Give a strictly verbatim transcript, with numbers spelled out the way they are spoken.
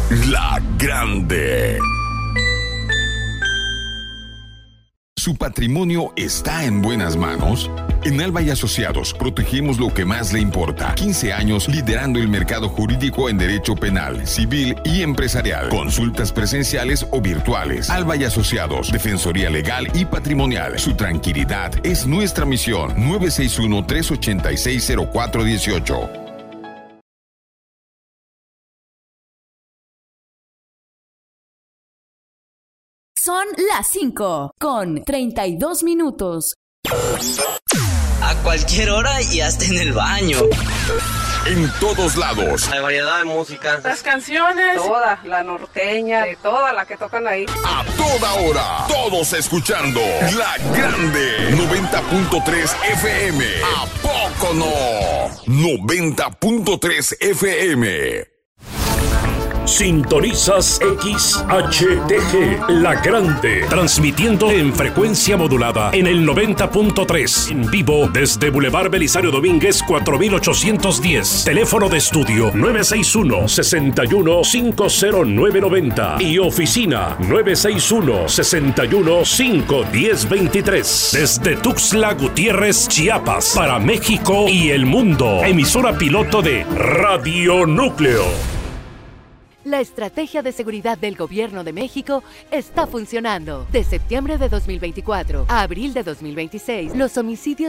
La Grande. ¿Su patrimonio está en buenas manos? En Alba y Asociados protegemos lo que más le importa. quince años liderando el mercado jurídico en derecho penal, civil y empresarial. Consultas presenciales o virtuales. Alba y Asociados, Defensoría Legal y Patrimonial. Su tranquilidad es nuestra misión. nueve seis uno, tres ocho seis, cero cuatro uno ocho. Son las cinco con treinta y dos minutos. A cualquier hora y hasta en el baño. En todos lados. Hay variedad de música. Las canciones. Toda, la norteña, de toda la que tocan ahí. A toda hora. Todos escuchando La Grande. noventa punto tres F M. ¿A poco no? noventa punto tres F M. Sintonizas X H T G, La Grande, transmitiendo en frecuencia modulada en el noventa punto tres, en vivo desde Boulevard Belisario Domínguez cuatro mil ochocientos diez, teléfono de estudio nueve seis uno, seis uno cinco cero nueve nueve cero y oficina nueve seis uno, seis uno cinco uno cero dos tres, desde Tuxtla Gutiérrez, Chiapas, para México y el mundo, emisora piloto de Radio Núcleo. La estrategia de seguridad del Gobierno de México está funcionando. De septiembre de dos mil veinticuatro a abril de dos mil veintiséis, los homicidios